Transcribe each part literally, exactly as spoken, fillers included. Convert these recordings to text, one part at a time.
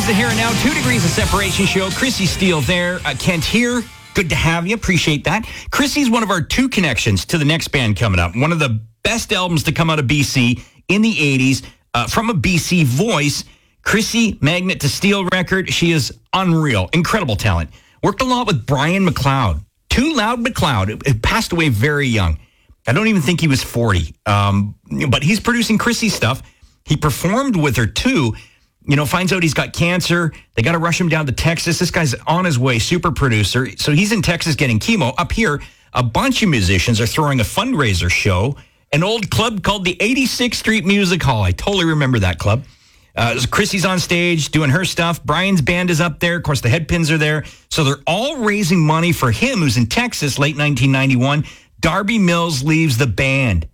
is the Here and Now Two Degrees of Separation show. Chrissy Steele there. Uh, Kent here. Good to have you. Appreciate that. Chrissy's one of our two connections to the next band coming up. One of the best albums to come out of B C in the eighties. Uh, from a B C voice, Chrissy, Magnet to Steel record. She is unreal. Incredible talent. Worked a lot with Brian McLeod. Too Loud McLeod. It passed away very young. I don't even think he was forty. Um, but he's producing Chrissy's stuff. He performed with her too. You know, finds out he's got cancer. They got to rush him down to Texas. This guy's on his way, super producer. So he's in Texas getting chemo. Up here, a bunch of musicians are throwing a fundraiser show. An old club called the eighty-sixth Street Music Hall. I totally remember that club. Uh, Chrissy's on stage doing her stuff. Brian's band is up there. Of course, the Headpins are there. So they're all raising money for him, who's in Texas, late nineteen ninety-one. Darby Mills leaves the band.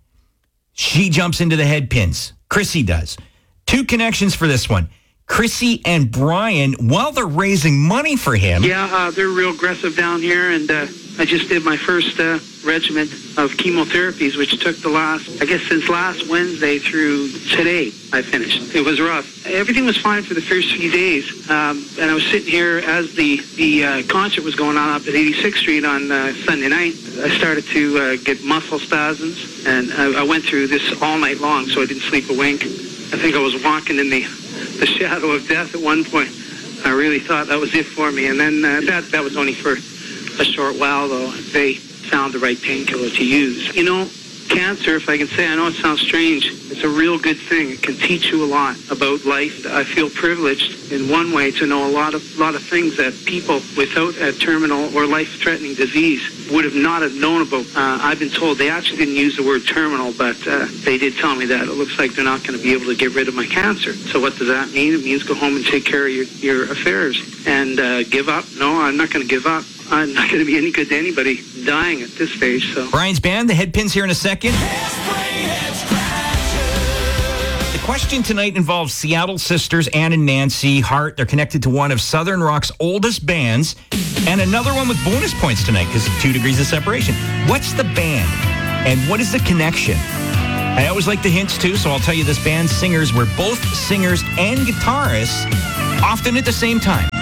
She jumps into the Headpins. Chrissy does. Two connections for this one. Chrissy and Brian, while they're raising money for him. Yeah, uh, they're real aggressive down here, and uh, I just did my first uh, regimen of chemotherapies, which took the last, I guess since last Wednesday through today, I finished. It was rough. Everything was fine for the first few days, um, and I was sitting here as the, the uh, concert was going on up at eighty-sixth Street on uh, Sunday night. I started to uh, get muscle spasms, and I, I went through this all night long, so I didn't sleep a wink. I think I was walking in the the shadow of death at one point. I really thought that was it for me. And then uh, that that was only for a short while, though. They found the right painkiller to use. You know, cancer, if I can say, I know it sounds strange, it's a real good thing. It can teach you a lot about life. I feel privileged in one way to know a lot of lot of things that people without a terminal or life-threatening disease would have not have known about. Uh, I've been told they actually didn't use the word terminal, but uh, they did tell me that it looks like they're not going to be able to get rid of my cancer. So what does that mean? It means go home and take care of your, your affairs and uh, give up. No, I'm not going to give up. I'm not going to be any good to anybody dying at this stage. So Brian's band, the Headpins, here in a second. The question tonight involves Seattle sisters Ann and Nancy Hart. They're connected to one of Southern Rock's oldest bands, and another one with bonus points tonight because of two degrees of separation. What's the band, and what is the connection? I always like the hints too, so I'll tell you this band's singers were both singers and guitarists, often at the same time.